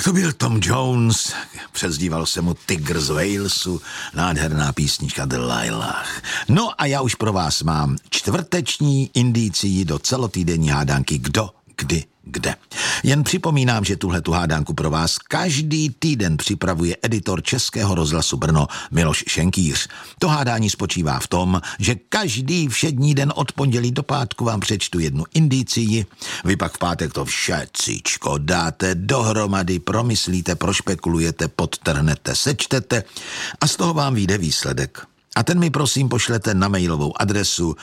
Tak to byl Tom Jones, přezdíval se mu Tygr z Walesu, nádherná písnička Delilah. No a já už pro vás mám čtvrteční indicii do celotýdenní hádanky Kdo, kdy, kde. Jen připomínám, že tuhletu hádanku pro vás každý týden připravuje editor Českého rozhlasu Brno Miloš Šenkýř. To hádání spočívá v tom, že každý všední den od pondělí do pátku vám přečtu jednu indicii, vy pak v pátek to všecíčko dáte dohromady, promyslíte, prošpekulujete, podtrhnete, sečtete a z toho vám vyjde výsledek. A ten mi prosím pošlete na mailovou adresu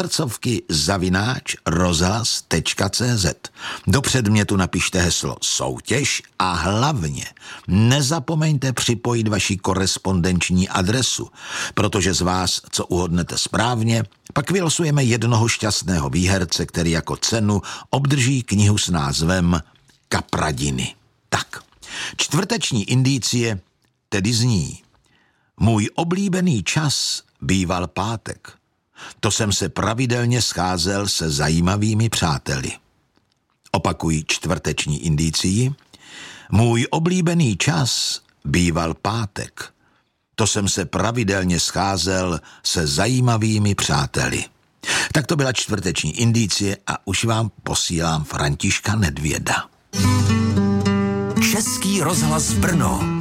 srdcovky@rozhlas.cz. Do předmětu napište heslo soutěž a hlavně nezapomeňte připojit vaši korespondenční adresu, protože z vás, co uhodnete správně, pak vylosujeme jednoho šťastného výherce, který jako cenu obdrží knihu s názvem Kapradiny. Tak, čtvrteční indicie tedy zní: Můj oblíbený čas býval pátek. To jsem se pravidelně scházel se zajímavými přáteli. Opakuji čtvrteční indicii. Můj oblíbený čas býval pátek. To jsem se pravidelně scházel se zajímavými přáteli. Tak to byla čtvrteční indicie a už vám posílám Františka Nedvěda. Český rozhlas Brno.